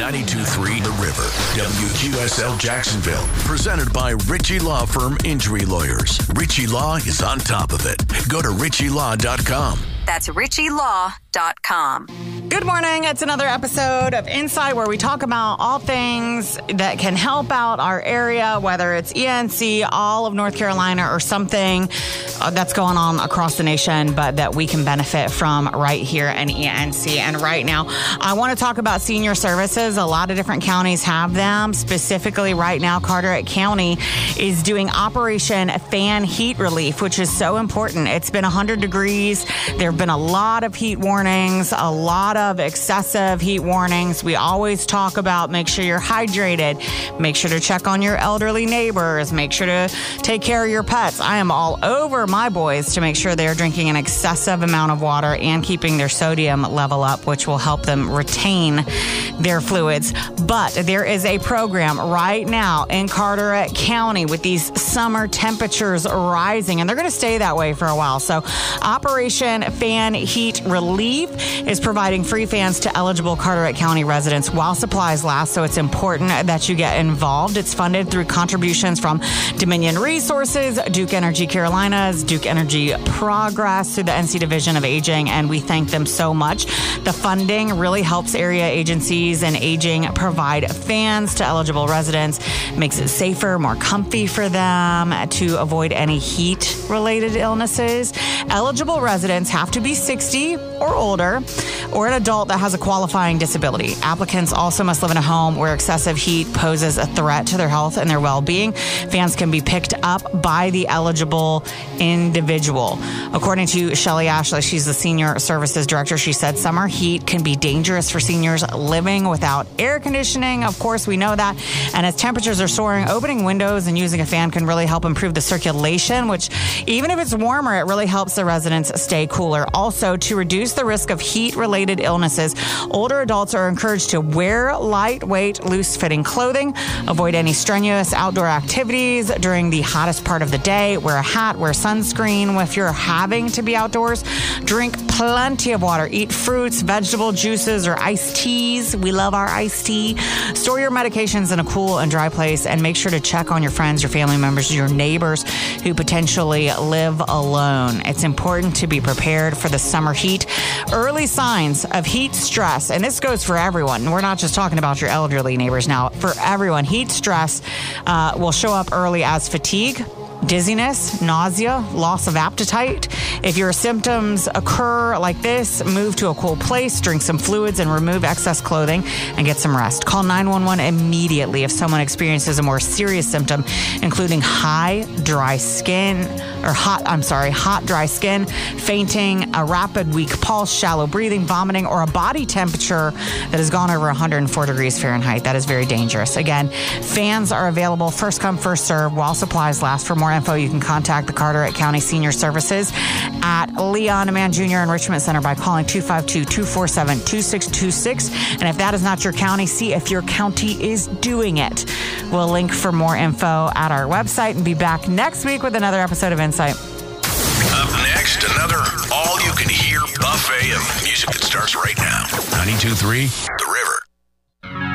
92.3 The River, WQSL Jacksonville. Presented by Ritchie Law Firm Injury Lawyers. Ritchie Law is on top of it. Go to ritchielaw.com. That's ritchielaw.com. Good morning. It's another episode of Insight where we talk about all things that can help out our area, whether it's ENC, all of North Carolina, or something that's going on across the nation, but that we can benefit from right here in ENC. And right now, I want to talk about senior services. A lot of different counties have them. Specifically right now, Carteret County is doing Operation Fan Heat Relief, which is so important. It's been 100 degrees. There have been a lot of heat warnings, a lot of excessive heat warnings. We always talk about make sure you're hydrated, make sure to check on your elderly neighbors, make sure to take care of your pets. I am all over my boys to make sure they're drinking an excessive amount of water and keeping their sodium level up, which will help them retain their fluids. But there is a program right now in Carteret County with these summer temperatures rising, and they're going to stay that way for a while. So Operation Fan Heat Relief is providing free fans to eligible Carteret County residents while supplies last, so it's important that you get involved. It's funded through contributions from Dominion Resources, Duke Energy Carolinas, Duke Energy Progress, through the NC Division of Aging, and we thank them so much. The funding really helps area agencies and aging provide fans to eligible residents, makes it safer, more comfy for them to avoid any heat-related illnesses. Eligible residents have to be 60 or older, or an adult that has a qualifying disability. Applicants also must live in a home where excessive heat poses a threat to their health and their well-being. Fans can be picked up by the eligible individual. According to Shelly Ashley, she's the Senior Services Director, she said summer heat can be dangerous for seniors living without air conditioning. Of course, we know that. And as temperatures are soaring, opening windows and using a fan can really help improve the circulation, which even if it's warmer, it really helps the residents stay cooler. Also, to reduce the risk of heat-related illnesses, older adults are encouraged to wear lightweight, loose-fitting clothing, avoid any strenuous outdoor activities during the hottest part of the day, wear a hat, wear sunscreen if you're having to be outdoors, drink plenty of water, eat fruits, vegetable juices, or iced teas. We love our iced tea. Store your medications in a cool and dry place, and make sure to check on your friends, your family members, your neighbors who potentially live alone. It's important to be prepared for the summer heat. Early signs of heat stress, and this goes for everyone. We're not just talking about your elderly neighbors now. For everyone, heat stress will show up early as fatigue, dizziness, nausea, loss of appetite. If your symptoms occur like this, move to a cool place, drink some fluids, and remove excess clothing and get some rest. Call 911 immediately if someone experiences a more serious symptom, including hot dry skin, fainting, a rapid weak pulse, shallow breathing, vomiting, or a body temperature that has gone over 104 degrees Fahrenheit. That is very dangerous. Again, fans are available first come, first serve while supplies last. For more info, you can contact the Carteret County Senior Services at Leon Mann Jr. Enrichment Center by calling 252-247-2626. And if that is not your county, see if your county is doing it. We'll link for more info at our website and be back next week with another episode of Insight. Up next, another all-you-can-hear buffet of music that starts right now. 92.3